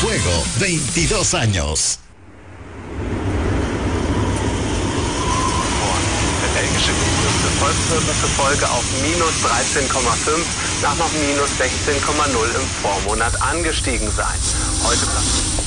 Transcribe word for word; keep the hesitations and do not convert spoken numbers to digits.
fuego, veintidós años. Der belgische Volkswirt zufolge auf minus dreizehn Komma fünf nach noch minus sechzehn Komma null im Vormonat angestiegen sein. Heute